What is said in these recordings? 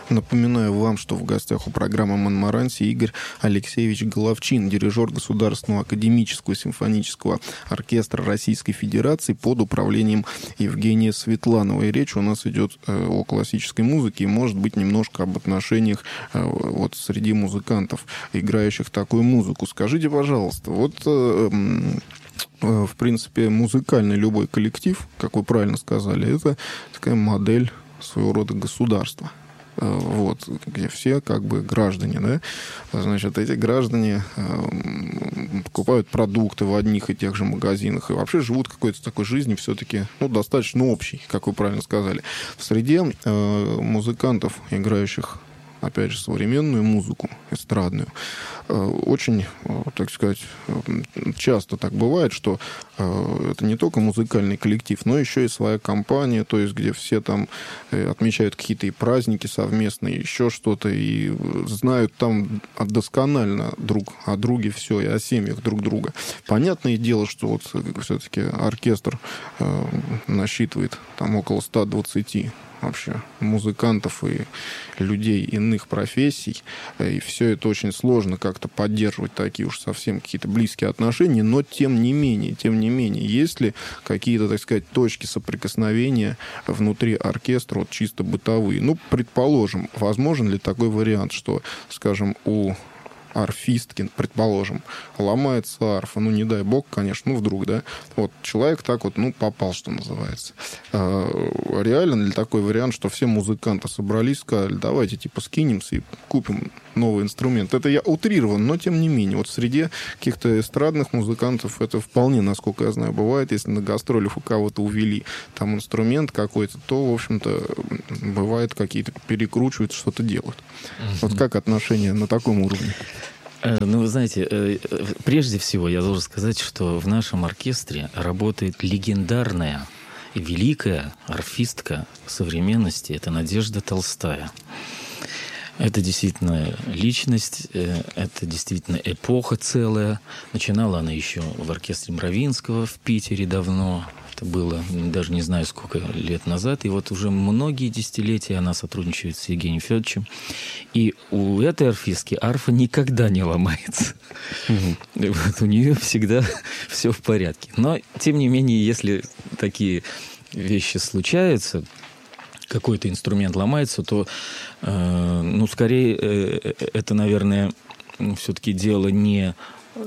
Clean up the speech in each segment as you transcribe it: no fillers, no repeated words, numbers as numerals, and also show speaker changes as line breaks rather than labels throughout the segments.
Напоминаю вам, что в гостях у программы «Монмаранси» Игорь Алексеевич Головчин, дирижер Государственного академического симфонического оркестра Российской Федерации под управлением Евгения Светланова. И речь у нас идет о классической музыке и, может быть, немножко об отношениях вот среди музыкантов, играющих такую музыку. Скажите, пожалуйста, вот... В принципе, музыкальный любой коллектив, как вы правильно сказали, это такая модель своего рода государства. Вот, где все как бы граждане, да, значит, эти граждане покупают продукты в одних и тех же магазинах и вообще живут какой-то такой жизнью все-таки, ну, достаточно общей, как вы правильно сказали. В среде музыкантов, играющих, опять же, современную музыку, эстрадную, очень, так сказать, часто так бывает, что это не только музыкальный коллектив, но еще и своя компания, то есть где все там отмечают какие-то и праздники совместные, еще что-то, и знают там досконально друг о друге все, и о семьях друг друга. Понятное дело, что вот все-таки оркестр насчитывает там около 120 вообще музыкантов и людей иных профессий, и все это очень сложно как-то поддерживать такие уж совсем какие-то близкие отношения, но тем не менее, есть ли какие-то, так сказать, точки соприкосновения внутри оркестра, вот чисто бытовые? Ну, предположим, возможен ли такой вариант, что, скажем, у арфистки, предположим, ломается арфа, ну, не дай бог, конечно, ну, вдруг, да, вот человек так вот, ну, попал, что называется. Реален ли такой вариант, что все музыканты собрались, сказали, давайте, типа, скинемся и купим новый инструмент? Это я утрирован, но, тем не менее, вот в среде каких-то эстрадных музыкантов это вполне, насколько я знаю, бывает, если на гастролях у кого-то увели там инструмент какой-то, то, в общем-то, бывает, какие-то перекручивают, что-то делают. Вот как отношения на таком уровне?
Ну, вы знаете, прежде всего я должен сказать, что в нашем оркестре работает легендарная и великая арфистка современности. Это Надежда Толстая. Это действительно личность, это действительно эпоха целая. Начинала она еще в оркестре Мравинского в Питере давно. Это было, даже не знаю, сколько лет назад. И вот уже многие десятилетия она сотрудничает с Евгением Федоровичем. И у этой арфистки арфа никогда не ломается. Вот у нее всегда все в порядке. Но, тем не менее, если такие вещи случаются, какой-то инструмент ломается, то, ну, скорее, это, наверное, все-таки дело не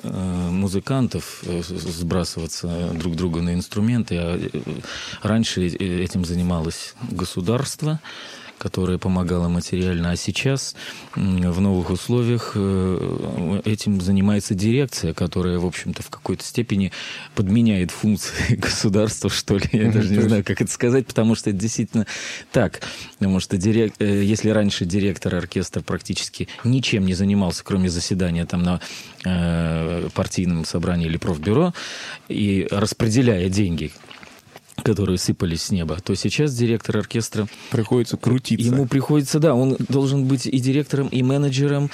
музыкантов сбрасываться друг другу на инструменты, а раньше этим занималось государство, которое помогало материально, а сейчас в новых условиях этим занимается дирекция, которая, в общем-то, в какой-то степени подменяет функции государства, что ли. Я даже не знаю, как это сказать, потому что это действительно так. Потому что если раньше директор оркестра практически ничем не занимался, кроме заседания там на партийном собрании или профбюро, и распределяя деньги, которые сыпались с неба, то сейчас директор оркестра...
Приходится крутиться.
Ему приходится, да, он должен быть и директором, и менеджером,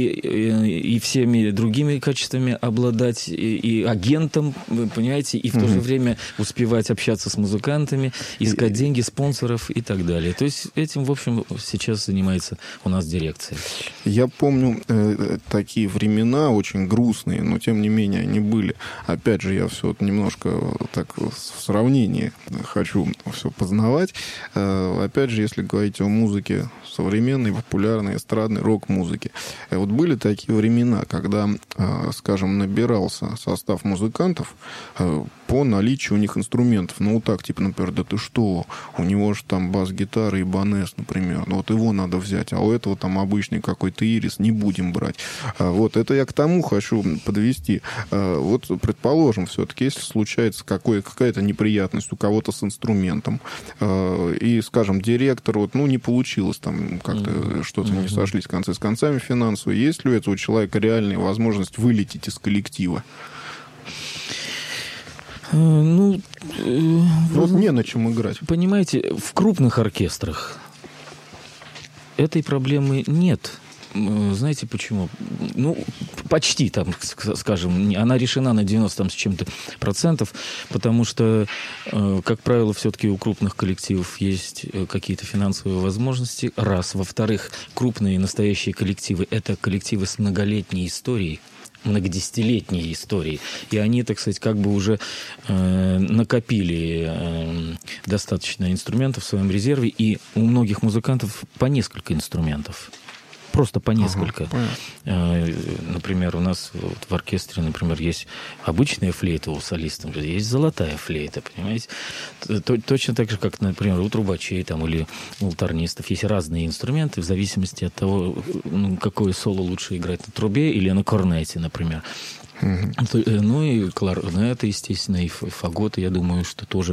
и всеми другими качествами обладать, и агентом, вы понимаете, и в то же время успевать общаться с музыкантами, искать деньги, спонсоров и так далее. То есть этим, в общем, сейчас занимается у нас дирекция.
Я помню такие времена, очень грустные, но тем не менее они были. Опять же, я все вот немножко так в сравнении хочу все познавать. Опять же, если говорить о музыке современной, популярной, эстрадной, рок-музыке. Вот были такие времена, когда, скажем, набирался состав музыкантов по наличию у них инструментов. Ну, вот так, типа, например, да ты что, у него же там бас-гитара и Ибанез, например. Ну, вот его надо взять, а у этого там обычный какой-то ирис, не будем брать. Вот, это я к тому хочу подвести. Вот, предположим, все-таки, если случается какая-то неприятность у кого-то с инструментом, и, скажем, директор, вот, ну, не получилось там как-то что-то не сошлись концы с концами финансово, есть ли у этого человека реальная возможность вылететь из коллектива?
Ну,
вот не на чем играть.
Понимаете, в крупных оркестрах этой проблемы нет. знаете почему? Ну, почти, там, скажем, она решена на 90 там, с чем-то процентов, потому что, как правило, все-таки у крупных коллективов есть какие-то финансовые возможности. Раз. Во-вторых, крупные настоящие коллективы – это коллективы с многолетней историей, многодесятилетней историей. И они, так сказать, как бы уже накопили достаточно инструментов в своем резерве, и у многих музыкантов по несколько инструментов. Просто по несколько. Например, у нас вот в оркестре, например, есть обычная флейта у солистов, есть золотая флейта, понимаете? Точно так же, как, например, у трубачей там, или у альтарнистов. Есть разные инструменты в зависимости от того, какое соло лучше играть на трубе или на корнете, например. Ну и кларнет, естественно, и фагот, я думаю, что тоже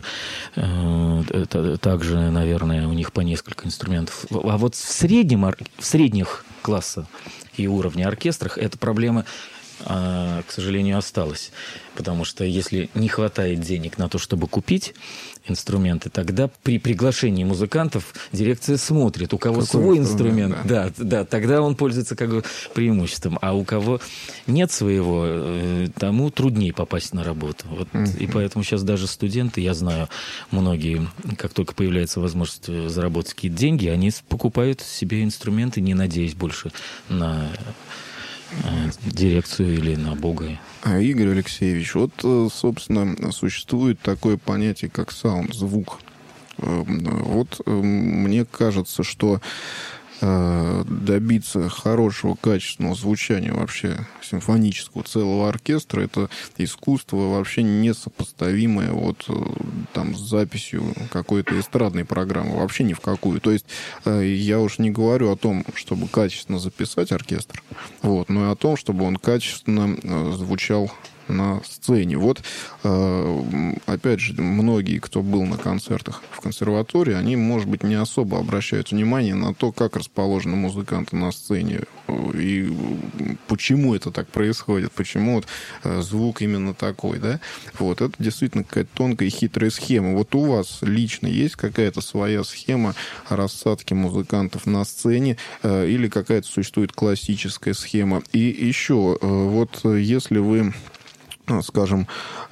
также, наверное, у них по несколько инструментов. А вот в средних класса и уровня оркестрах эта проблема, к сожалению, осталась. Потому что если не хватает денег на то, чтобы купить инструменты, тогда при приглашении музыкантов дирекция смотрит, у кого свой инструмент, да, тогда он пользуется как бы преимуществом. А у кого нет своего, тому труднее попасть на работу. Вот, и поэтому сейчас даже студенты, я знаю, многие, как только появляется возможность заработать какие-то деньги, они покупают себе инструменты, не надеясь больше на дирекцию или на Бога.
Игорь Алексеевич, вот, собственно, существует такое понятие, как саунд, звук. Вот мне кажется, что добиться хорошего, качественного звучания вообще симфонического целого оркестра — это искусство вообще несопоставимое вот там с записью какой-то эстрадной программы, вообще ни в какую. То есть я уж не говорю о том, чтобы качественно записать оркестр, вот, но и о том, чтобы он качественно звучал на сцене. Вот, опять же, многие, кто был на концертах в консерватории, они, может быть, не особо обращают внимание на то, как расположены музыканты на сцене и почему это так происходит, почему вот звук именно такой, да? Вот, это действительно какая-то тонкая и хитрая схема. Вот у вас лично есть какая-то своя схема рассадки музыкантов на сцене или какая-то существует классическая схема? И еще, вот если вы, скажем,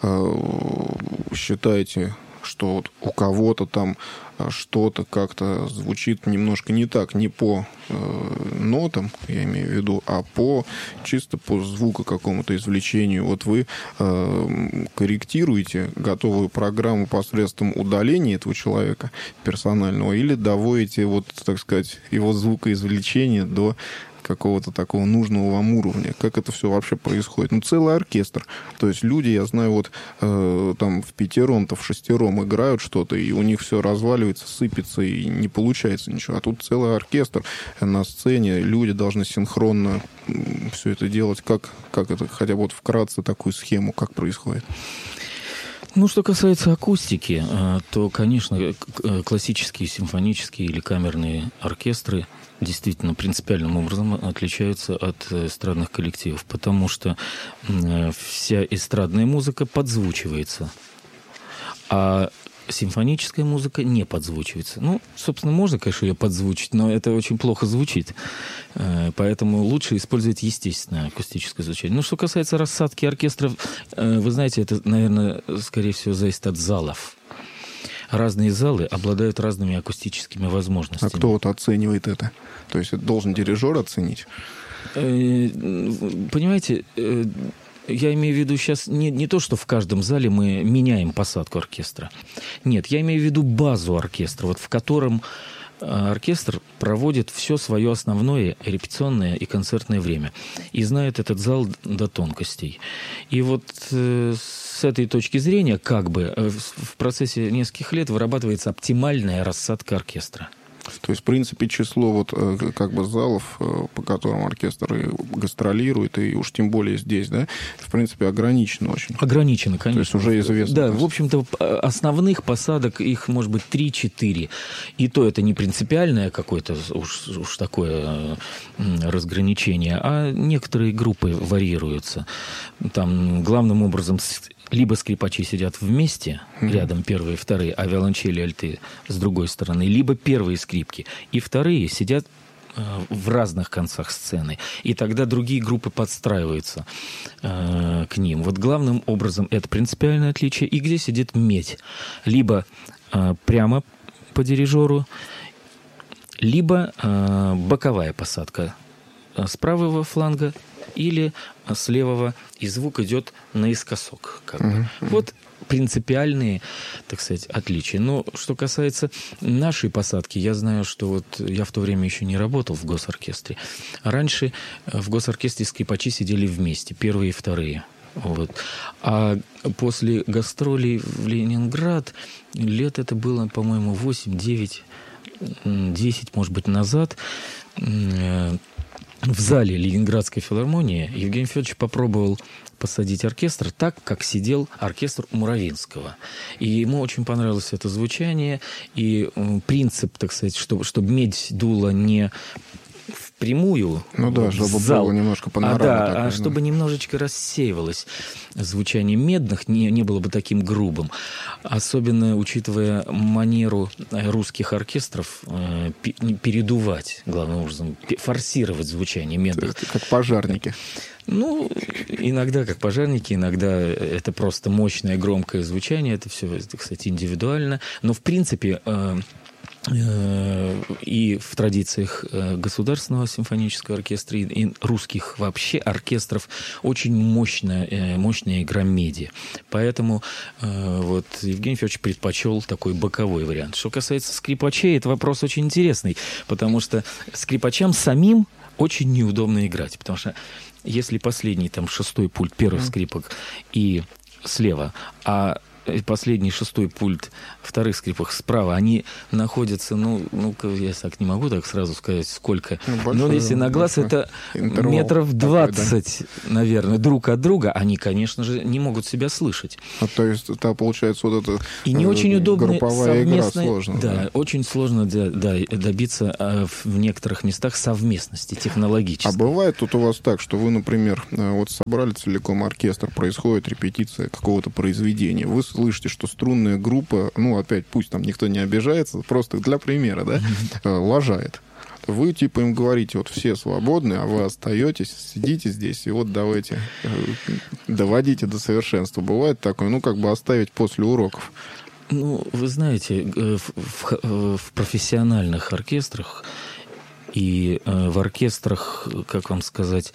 считаете, что вот у кого-то там что-то как-то звучит немножко не так, не по нотам, я имею в виду, а чисто по звуку какому-то извлечению. Вот вы корректируете готовую программу посредством удаления этого человека персонального или доводите, вот, так сказать, его звукоизвлечение до какого-то такого нужного вам уровня. Как это все вообще происходит? Ну, целый оркестр. То есть люди, я знаю, вот там в пятером-то, в шестером играют что-то, и у них все разваливается, сыпется, и не получается ничего. А тут целый оркестр на сцене, люди должны синхронно все это делать. Как это, хотя бы вот вкратце такую схему, как происходит?
Ну, что касается акустики, то, конечно, классические, симфонические или камерные оркестры действительно принципиальным образом отличаются от эстрадных коллективов, потому что вся эстрадная музыка подзвучивается, а симфоническая музыка не подзвучивается. Ну, собственно, можно, конечно, ее подзвучить, но это очень плохо звучит. Поэтому лучше использовать естественное акустическое звучание. Ну, что касается рассадки оркестров, вы знаете, это, наверное, скорее всего, зависит от залов. Разные залы обладают разными акустическими возможностями.
А кто вот оценивает это? То есть это должен дирижер оценить?
Понимаете, я имею в виду сейчас не то, что в каждом зале мы меняем посадку оркестра. Нет, я имею в виду базу оркестра, вот в котором оркестр проводит все свое основное репетиционное и концертное время. И знает этот зал до тонкостей. И вот с этой точки зрения, как бы, в процессе нескольких лет вырабатывается оптимальная рассадка оркестра.
То есть, в принципе, число вот как бы залов, по которым оркестр и гастролирует, и уж тем более здесь, да, в принципе, ограничено очень.
Ограничено, конечно.
То есть уже известно.
Да, в общем-то, основных посадок их может быть 3-4. И то это не принципиальное какое-то уж такое разграничение, а некоторые группы варьируются. Там главным образом либо скрипачи сидят вместе, рядом первые и вторые, а виолончели, альты с другой стороны, либо первые скрипки, и вторые сидят в разных концах сцены. И тогда другие группы подстраиваются к ним. Вот главным образом это принципиальное отличие. И где сидит медь? Либо прямо по дирижеру, либо боковая посадка с правого фланга или с левого, и звук идет наискосок. Как бы. Вот принципиальные, так сказать, отличия. Но что касается нашей посадки, я знаю, что вот я в то время еще не работал в госоркестре. Раньше в госоркестре скрипачи сидели вместе, первые и вторые. Вот. А после гастролей в Ленинград, лет это было, по-моему, 8, 9, 10, может быть, назад, в зале Ленинградской филармонии Евгений Федорович попробовал посадить оркестр так, как сидел оркестр у Муравинского. И ему очень понравилось это звучание, и принцип, так сказать, чтобы медь дула не впрямую,
ну да, чтобы было немножко панорама такая,
чтобы немножечко рассеивалось звучание медных, не было бы таким грубым. Особенно учитывая манеру русских оркестров передувать, главным образом, форсировать звучание медных.
Как пожарники.
Ну, иногда как пожарники, иногда это просто мощное, громкое звучание. Это все, кстати, индивидуально. Но, в принципе, и в традициях Государственного симфонического оркестра, и русских вообще оркестров очень мощная игра меди. Поэтому вот Евгений Федорович предпочел такой боковой вариант. Что касается скрипачей, это вопрос очень интересный, потому что скрипачам самим очень неудобно играть, потому что если последний, там, шестой пульт, первый скрипок и слева, а последний шестой пульт вторых скрипок справа, они находятся, я так не могу так сразу сказать, сколько. Но если на глаз, это метров 20, наверное, друг от друга, они, конечно же, не могут себя слышать.
То есть, получается, вот эта
и не очень удобно
групповая игра сложно.
Да, очень сложно добиться в некоторых местах совместности технологической.
А бывает тут у вас так, что вы, например, вот собрали целиком оркестр, происходит репетиция какого-то произведения, вы слышите, что струнная группа, опять, пусть там никто не обижается, просто для примера, да, лажает. Вы, типа, им говорите, вот все свободны, а вы остаетесь, сидите здесь, и вот давайте, доводите до совершенства. Бывает такое, оставить после уроков.
Вы знаете, в профессиональных оркестрах и в оркестрах, как вам сказать,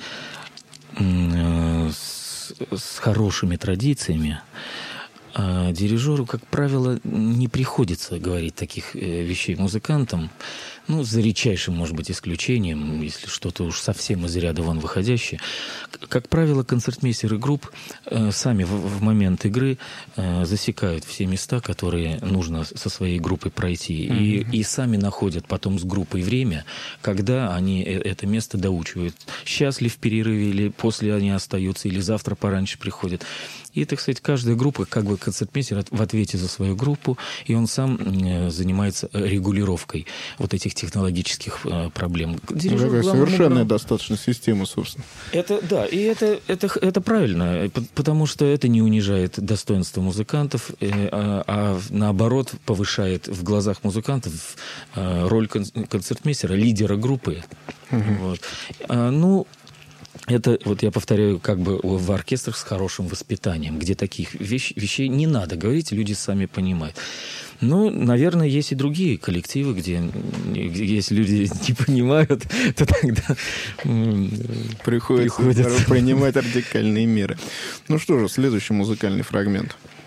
с хорошими традициями, дирижеру, как правило, не приходится говорить таких вещей музыкантам, за редчайшим, может быть, исключением, если что-то уж совсем из ряда вон выходящее. Как правило, концертмейстеры групп сами в момент игры засекают все места, которые нужно со своей группой пройти, и сами находят потом с группой время, когда они это место доучивают. Сейчас ли в перерыве, или после они остаются, или завтра пораньше приходят. И, так сказать, каждая группа, как бы концертмейстер в ответе за свою группу, и он сам занимается регулировкой вот этих технологических проблем.
Совершенная достаточно система, собственно.
Это правильно, потому что это не унижает достоинство музыкантов, а наоборот повышает в глазах музыкантов роль концертмейстера, лидера группы. Вот. Это, вот я повторяю, как бы в оркестрах с хорошим воспитанием, где таких вещей не надо говорить, люди сами понимают. Наверное, есть и другие коллективы, где если люди не понимают, то тогда
приходится принимать радикальные меры. Что же, следующий музыкальный фрагмент.